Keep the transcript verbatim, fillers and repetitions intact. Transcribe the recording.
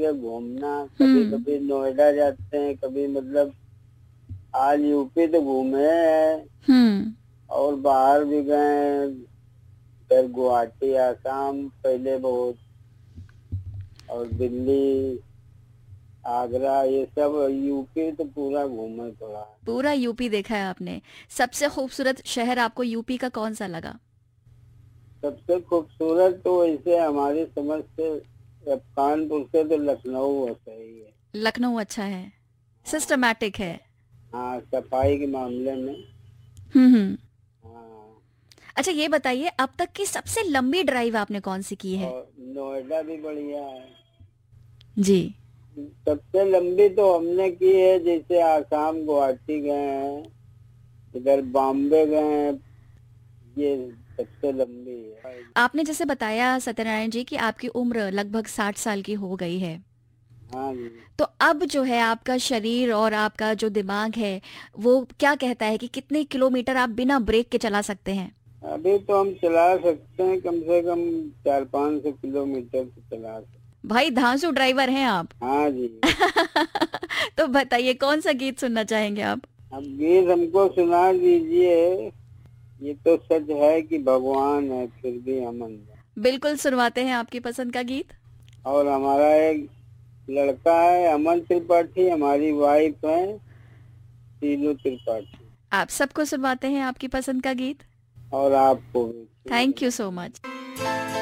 जगह घूमना, कभी हम्म। कभी नोएडा जाते हैं, कभी मतलब आज यूपी तो घूमे हैं हम्म। और बाहर भी गए हैं, इधर गुवाहाटी, आसाम पहले बहुत, और दिल्ली, आगरा, ये सब यूपी तो पूरा घूमे थोड़ा। पूरा यूपी देखा है आपने। सबसे खूबसूरत शहर आपको यूपी का कौन सा लगा? सबसे खूबसूरत तो वैसे हमारी समझ से अब कानपुर से तो लखनऊ सही है। लखनऊ अच्छा है, हाँ। सिस्टमैटिक है। हाँ, सफाई के मामले में। हम्म हम्म। हाँ। अच्छा ये बताइए, अब तक की सबसे लंबी ड्राइव आपने कौन सी की है? और नोएडा भी बढ़िया है। जी। सबसे लंबी तो हमने की है, जैसे आसाम गुवाहाटी गए हैं, इधर बॉम्बे गए हैं, ये सबसे लंबी है। आपने जैसे बताया सत्यनारायण जी कि आपकी उम्र लगभग साठ साल की हो गई है, हाँ जी। तो अब जो है आपका शरीर और आपका जो दिमाग है वो क्या कहता है कि कितने किलोमीटर आप बिना ब्रेक के चला सकते हैं? अभी तो हम चला सकते हैं कम से कम चार पाँच सौ किलोमीटर तो चला सकते भाई धांसू ड्राइवर हैं आप। हैं। हाँ जी। तो बताइए कौन सा गीत सुनना चाहेंगे आप? अब गीत हमको सुना दीजिए। ये तो सच है कि भगवान है फिर भी हम अनजान। बिल्कुल सुनवाते हैं आपकी पसंद का गीत। और हमारा एक लड़का है अमन त्रिपाठी, हमारी वाइफ है शीलू त्रिपाठी। आप सबको सुनवाते हैं आपकी पसंद का गीत। और आपको भी ठीक थैंक है। You so much.